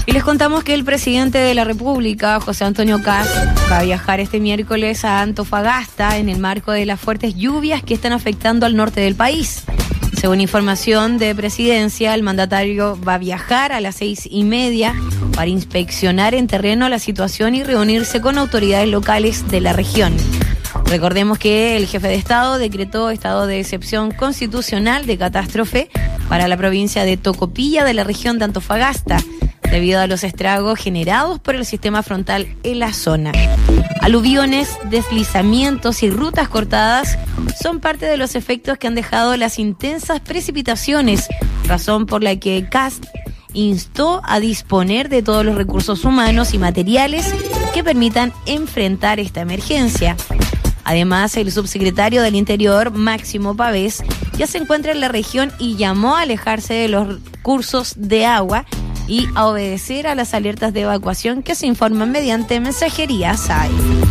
Y les contamos que el presidente de la República, José Antonio Kast, va a viajar este miércoles a Antofagasta en el marco de las fuertes lluvias que están afectando al norte del país. Según información de Presidencia, el mandatario va a viajar a las 6:30 para inspeccionar en terreno la situación y reunirse con autoridades locales de la región. Recordemos que el jefe de Estado decretó estado de excepción constitucional de catástrofe para la provincia de Tocopilla de la región de Antofagasta, debido a los estragos generados por el sistema frontal en la zona. Aluviones, deslizamientos y rutas cortadas son parte de los efectos que han dejado las intensas precipitaciones, razón por la que Kast instó a disponer de todos los recursos humanos y materiales que permitan enfrentar esta emergencia. Además, el subsecretario del Interior, Máximo Pavés, ya se encuentra en la región y llamó a alejarse de los cursos de agua y a obedecer a las alertas de evacuación que se informan mediante mensajería SAI.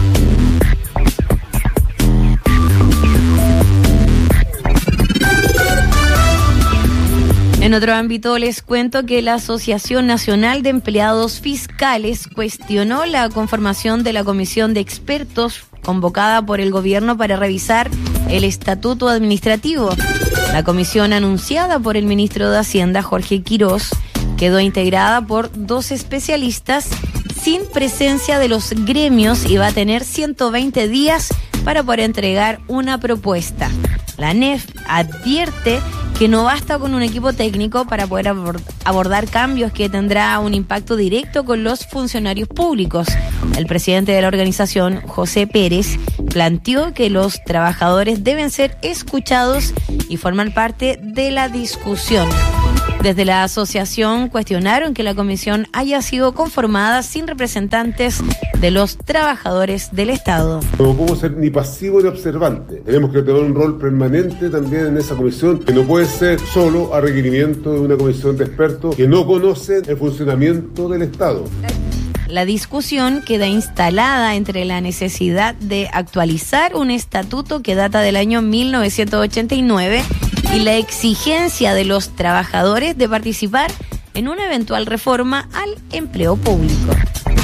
En otro ámbito, les cuento que la Asociación Nacional de Empleados Fiscales cuestionó la conformación de la comisión de expertos convocada por el gobierno para revisar el estatuto administrativo. La comisión anunciada por el ministro de Hacienda, Jorge Quirós, quedó integrada por 2 especialistas sin presencia de los gremios y va a tener 120 días para poder entregar una propuesta. La ANEF advierte que no basta con un equipo técnico para poder abordar cambios que tendrá un impacto directo con los funcionarios públicos. El presidente de la organización, José Pérez, planteó que los trabajadores deben ser escuchados y formar parte de la discusión. Desde la asociación cuestionaron que la comisión haya sido conformada sin representantes de los trabajadores del Estado. No podemos ser ni pasivo ni observante. Tenemos que tener un rol permanente también en esa comisión, que no puede ser solo a requerimiento de una comisión de expertos que no conocen el funcionamiento del Estado. La discusión queda instalada entre la necesidad de actualizar un estatuto que data del año 1989 y la exigencia de los trabajadores de participar en una eventual reforma al empleo público.